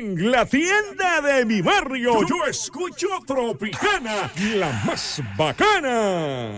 En la tienda de mi barrio yo escucho Tropicana, la más bacana.